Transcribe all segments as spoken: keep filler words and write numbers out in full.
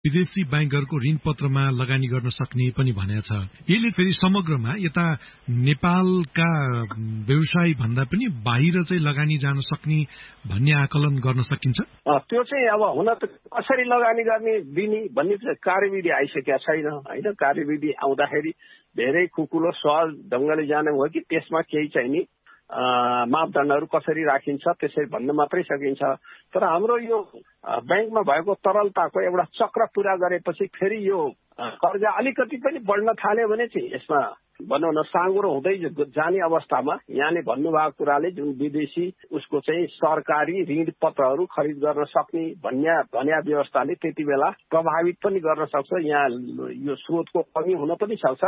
विदेशी ब्याङ्कहरूको ऋण पत्रमा लगानी गर्न सक्ने पनि भनेको छ। यसले फेरि समग्रमा यता नेपालका व्यवसायी भन्दा पनि बाहिर चाहिँ लगानी जान सक्ने भन्ने आकलन गर्न सकिन्छ। त्यो चाहिँ अब हुन त कसरी लगानी गर्ने दिने भन्ने कार्यविधि आइसकेका छैन होइन। कार्यविधि आउँदाखेरि धेरै खुकुलो सहज ढङ्गले जाने हो कि त्यसमा केही चाहिँ नि मापदण्डहरू कसरी राखिन्छ त्यसरी भन्न मात्रै सकिन्छ। तर हाम्रो यो ब्याङ्कमा भएको तरलताको एउटा चक्र पूरा गरेपछि फेरि यो कर्जा अलिकति पनि बढ्न थाल्यो भने चाहिँ यसमा भनौँ न साँगुरो हुँदै जाने अवस्थामा यहाँले भन्नुभएको कुराले जुन विदेशी उसको चाहिँ सरकारी ऋण पत्रहरू खरिद गर्न सक्ने भन्ने भन्या व्यवस्थाले त्यति बेला प्रभावित पनि गर्न सक्छ। यहाँ यो स्रोतको कमी हुन पनि सक्छ।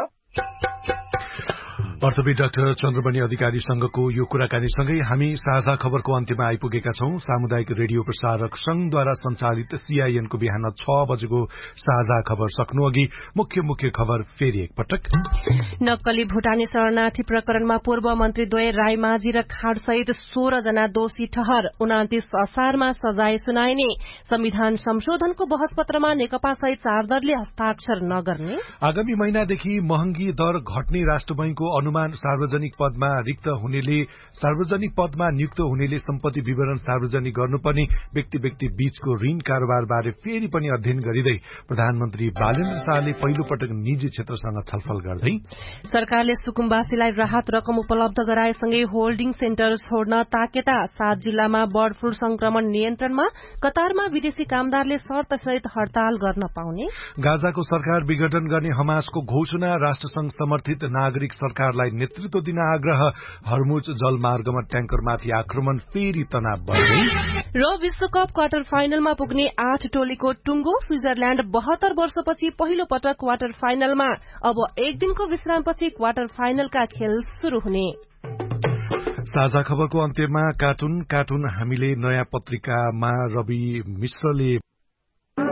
अर्थविद डाक्टर चन्द्रमणि अधिकारीसँगको यो कुराकानीसँगै हामी साझा खबरको अन्त्यमा आइपुगेका छौं। सामुदायिक रेडियो प्रसारक संघद्वारा सञ्चालित सीआईएनको बिहान छ बजेको साझा खबर सक्नु अघि मुख्य मुख्य खबर फेरि एकपटक। नक्कली भूटानी शरणार्थी प्रकरणमा पूर्व मन्त्री द्वय रायमाझी र खाड़ सहित सोह्र जना दोषी ठहर। उनातिस असारमा सजाय सुनाइने। संविधान संशोधनको बहसपत्रमा नेकपा सहित चार दलले हस्ताक्षर नगर्ने। आगामी महिनादेखि महँगी दर घट्ने राष्ट्र बैंकको अनुमान। सार्वजनिक पदमा रिक्त हुनेले सार्वजनिक पदमा नियुक्त हुनेले सम्पत्ति विवरण सार्वजनिक गर्नुपर्ने। व्यक्ति व्यक्ति बीचको ऋण कारोबार बारे फेरि पनि अध्ययन गरिँदै प्रधानमन्त्री बालेन्द्र शाहले पहिलो पटक निजी क्षेत्रसँग छलफल गर्दै सरकारले सुकुम्बासीलाई राहत रकम उपलब्ध गराएसँगै होल्डिङ सेन्टर छोड्न ताकेता। सात जिल्लामा बर्ड फ्लू संक्रमण नियन्त्रणमा। कतारमा विदेशी कामदारले शर्तसहित हड़ताल गर्न पाउने। गाजाको सरकार विघटन गर्ने हमासको घोषणा। राष्ट्रसंघ समर्थित नागरिक सरकारलाई नेतृत्व दिन आग्रह। हर्मुज जलमार्गमा ट्याङ्करमाथि आक्रमण फेरि तनाव बढ्दै र विश्वकप क्वार्टर फाइनलमा पुग्ने आठ टोलीको टुङ्गो। स्विजरल्याण्ड बहत्तर वर्षपछि पहिलो पटक क्वार्टर फाइनलमा। अब एक दिनको विश्रामपछि क्वार्टर फाइनलका खेल शुरू हुने। साझा खबरको अन्त्यमा कार्टुन कार्टुन हामीले नयाँ पत्रिकामा रवि मिश्रले